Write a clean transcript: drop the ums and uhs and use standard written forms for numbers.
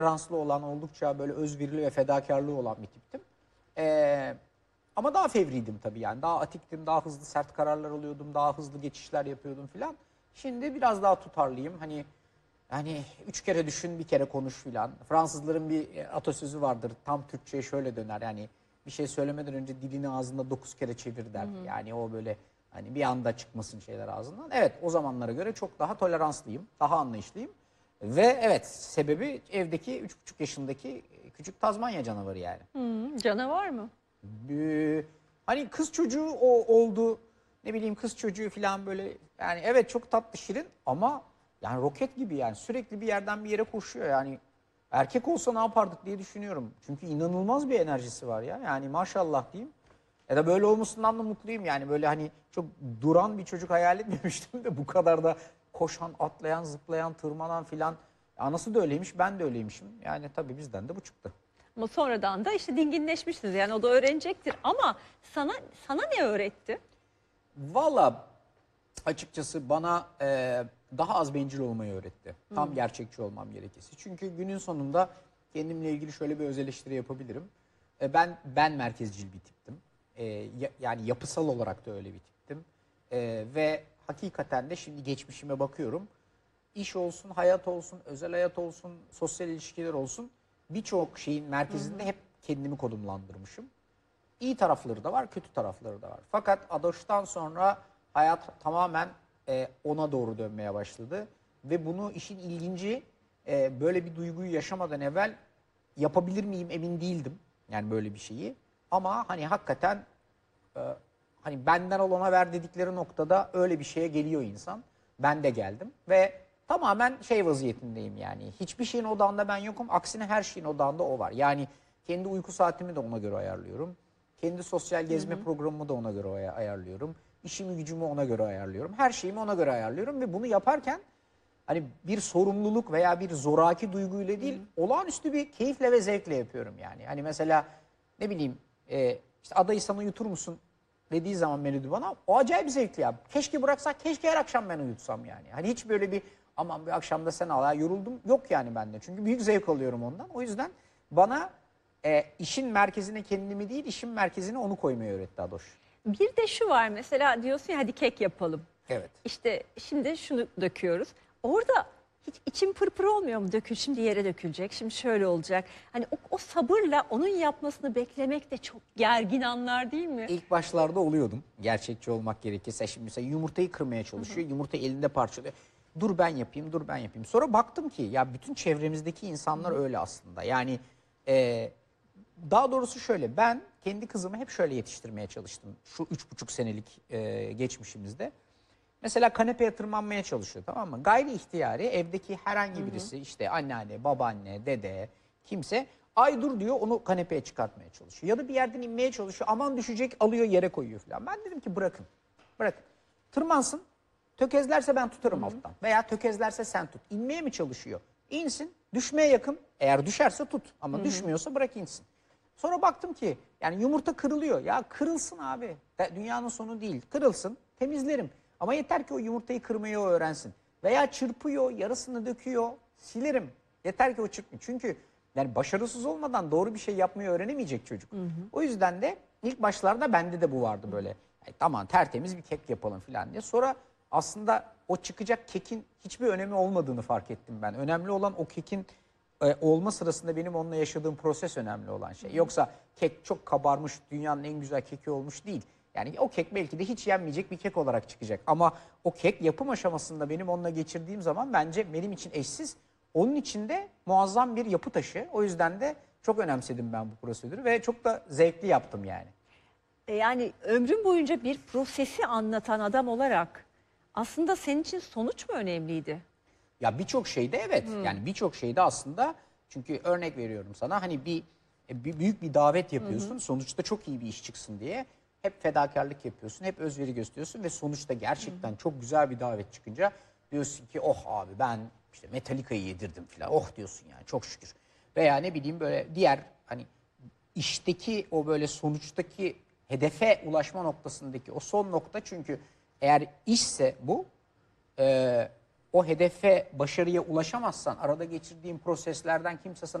toleranslı olan, oldukça böyle özverili ve fedakarlığı olan bir tiptim. Ama daha fevriydim tabii yani. Daha atiktim, daha hızlı sert kararlar alıyordum, daha hızlı geçişler yapıyordum filan. Şimdi biraz daha tutarlıyım. Hani 3 kere düşün, bir kere konuş filan. Fransızların bir atasözü vardır. Tam Türkçe'ye şöyle döner. Yani bir şey söylemeden önce dilini ağzında 9 kere çevir der. Yani o böyle hani bir anda çıkmasın şeyler ağzından. Evet, o zamanlara göre çok daha toleranslıyım, daha anlayışlıyım. Ve evet, sebebi evdeki 3,5 yaşındaki küçük Tazmanya canavarı yani. Canavar mı? Hani kız çocuğu oldu, ne bileyim kız çocuğu falan böyle, yani evet çok tatlı şirin ama yani roket gibi, yani sürekli bir yerden bir yere koşuyor yani. Erkek olsa ne yapardık diye düşünüyorum. Çünkü inanılmaz bir enerjisi var ya, yani maşallah diyeyim. Ya da böyle olmasından da mutluyum yani, böyle hani çok duran bir çocuk hayal etmemiştim de bu kadar da koşan, atlayan, zıplayan, tırmanan filan. Anası da öyleymiş, ben de öyleymişim. Yani tabii bizden de bu çıktı. Ama sonradan da işte dinginleşmişsiniz. Yani o da öğrenecektir. Ama sana ne öğretti? Valla açıkçası bana daha az bencil olmayı öğretti. Tam gerçekçi olmam gerekirse. Çünkü günün sonunda kendimle ilgili şöyle bir öz eleştiri yapabilirim. Ben merkezcil bir tiptim. Yani yapısal olarak da öyle bir tiptim. Ve hakikaten de şimdi geçmişime bakıyorum. İş olsun, hayat olsun, özel hayat olsun, sosyal ilişkiler olsun, birçok şeyin merkezinde hep kendimi konumlandırmışım. İyi tarafları da var, kötü tarafları da var. Fakat Adoş'tan sonra hayat tamamen ona doğru dönmeye başladı. Ve bunu, işin ilginci, böyle bir duyguyu yaşamadan evvel yapabilir miyim emin değildim. Yani böyle bir şeyi. Ama hani hakikaten hani benden olana ver dedikleri noktada öyle bir şeye geliyor insan. Ben de geldim ve tamamen şey vaziyetindeyim yani. Hiçbir şeyin odağında ben yokum. Aksine her şeyin odağında o var. Yani kendi uyku saatimi de ona göre ayarlıyorum. Kendi sosyal gezme programımı da ona göre ayarlıyorum. İşimi gücümü ona göre ayarlıyorum. Her şeyimi ona göre ayarlıyorum ve bunu yaparken hani bir sorumluluk veya bir zoraki duyguyla değil, olağanüstü bir keyifle ve zevkle yapıyorum yani. Hani mesela ne bileyim, işte adayı sana uyutur musun dediği zaman Melodi bana, o acayip zevkli ya. Keşke bıraksak, keşke her akşam ben uyutsam yani. Hani hiç böyle bir aman bir akşamda sen al ya, yoruldum yok yani bende. Çünkü büyük zevk alıyorum ondan. O yüzden bana işin merkezine kendimi değil, işin merkezine onu koymayı öğretti Adoş. Bir de şu var, mesela diyorsun ya hadi kek yapalım. Evet. İşte şimdi şunu döküyoruz. Orada hiç içim pırpır olmuyor mu? Şimdi yere dökülecek, şimdi şöyle olacak. Hani o sabırla onun yapmasını beklemek de çok gergin anlar değil mi? İlk başlarda oluyordum. Gerçekçi olmak gerekirse. Şimdi mesela yumurtayı kırmaya çalışıyor. Yumurta elinde parçalıyor. Dur ben yapayım, dur ben yapayım. Sonra baktım ki ya bütün çevremizdeki insanlar öyle aslında. Yani daha doğrusu şöyle, ben kendi kızımı hep şöyle yetiştirmeye çalıştım. Şu 3,5 senelik geçmişimizde. Mesela kanepeye tırmanmaya çalışıyor, tamam mı? Gayri ihtiyari evdeki herhangi birisi, işte anneanne, babaanne, dede, kimse ay dur diyor, onu kanepeye çıkartmaya çalışıyor. Ya da bir yerden inmeye çalışıyor, aman düşecek, alıyor yere koyuyor falan. Ben dedim ki bırakın, bırakın. Tırmansın, tökezlerse ben tutarım alttan. Veya tökezlerse sen tut. İnmeye mi çalışıyor? İnsin, düşmeye yakın. Eğer düşerse tut ama düşmüyorsa bırak insin. Sonra baktım ki yani yumurta kırılıyor. Ya kırılsın abi. Dünyanın sonu değil. Kırılsın, temizlerim. Ama yeter ki o yumurtayı kırmayı o öğrensin. Veya çırpıyor, yarısını döküyor, silerim. Yeter ki o çırpmıyor. Çünkü yani başarısız olmadan doğru bir şey yapmayı öğrenemeyecek çocuk. O yüzden de ilk başlarda bende de bu vardı böyle. Tamam, tertemiz bir kek yapalım falan diye. Sonra aslında o çıkacak kekin hiçbir önemi olmadığını fark ettim ben. Önemli olan o kekin olma sırasında benim onunla yaşadığım proses önemli olan şey. Yoksa kek çok kabarmış, dünyanın en güzel keki olmuş değil. Yani o kek belki de hiç yenmeyecek bir kek olarak çıkacak. Ama o kek yapım aşamasında benim onunla geçirdiğim zaman bence benim için eşsiz. Onun için de muazzam bir yapı taşı. O yüzden de çok önemsedim ben bu prosedürü ve çok da zevkli yaptım yani. Yani ömrün boyunca bir prosesi anlatan adam olarak aslında senin için sonuç mu önemliydi? Ya birçok şeyde evet. Yani birçok şeyde aslında, çünkü örnek veriyorum sana, hani bir büyük bir davet yapıyorsun. Sonuçta çok iyi bir iş çıksın diye hep fedakarlık yapıyorsun, hep özveri gösteriyorsun ve sonuçta gerçekten çok güzel bir davet çıkınca diyorsun ki oh abi ben işte Metallica'yı yedirdim falan. Oh diyorsun yani, çok şükür. Veya ne bileyim böyle diğer hani işteki o böyle sonuçtaki hedefe ulaşma noktasındaki o son nokta, çünkü eğer işse bu o hedefe, başarıya ulaşamazsan arada geçirdiğin proseslerden kimse sana